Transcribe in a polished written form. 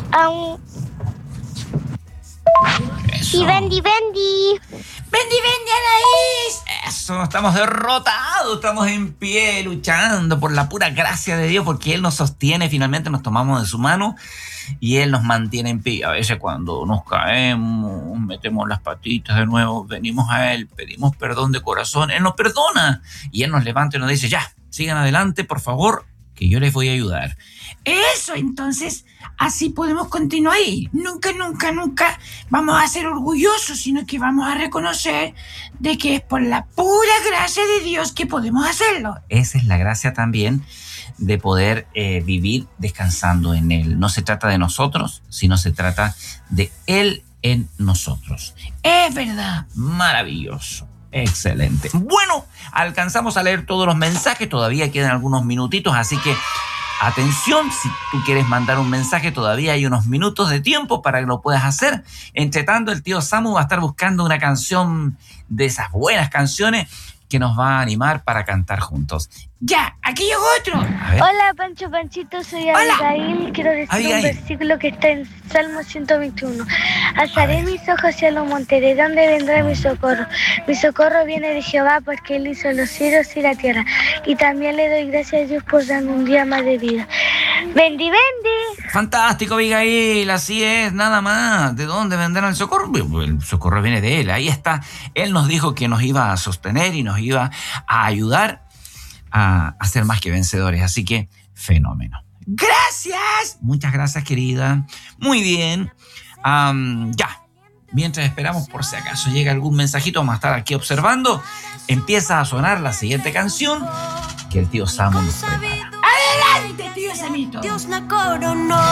Eso. Y Bendy. ¡Bendy, Anaís! Eso, estamos derrotados, estamos en pie, luchando por la pura gracia de Dios, porque Él nos sostiene, finalmente nos tomamos de su mano y Él nos mantiene en pie. A veces cuando nos caemos, metemos las patitas de nuevo, venimos a Él, pedimos perdón de corazón, Él nos perdona y Él nos levanta y nos dice, ya, sigan adelante, por favor, que yo les voy a ayudar. Eso, entonces, así podemos continuar ahí. Nunca vamos a ser orgullosos, sino que vamos a reconocer de que es por la pura gracia de Dios que podemos hacerlo. Esa es la gracia también de poder vivir descansando en Él. No se trata de nosotros, sino se trata de Él en nosotros. Es verdad. Maravilloso. Excelente. Bueno, alcanzamos a leer todos los mensajes, todavía quedan algunos minutitos, así que atención, si tú quieres mandar un mensaje, todavía hay unos minutos de tiempo para que lo puedas hacer. Entre tanto, el tío Samu va a estar buscando una canción de esas buenas canciones que nos va a animar para cantar juntos. Ya, aquí llegó otro. Hola, Panchito, soy Abigail. Quiero decir un versículo que está en Salmo 121. Alzaré mis ojos hacia los montes, ¿de dónde vendrá mi socorro? Mi socorro viene de Jehová, porque Él hizo los cielos y la tierra. Y también le doy gracias a Dios por darme un día más de vida. Bendy. Fantástico, Abigail, así es, nada más. ¿De dónde vendrá el socorro? El socorro viene de Él, ahí está. Él nos dijo que nos iba a sostener y nos iba a ayudar a ser más que vencedores, así que fenómeno. ¡Gracias! Muchas gracias, querida. Muy bien. Ya, mientras esperamos por si acaso llega algún mensajito, vamos a estar aquí observando. Empieza a sonar la siguiente canción que el tío Samu nos prepara. ¡Adelante, tío Samito! Dios la coronó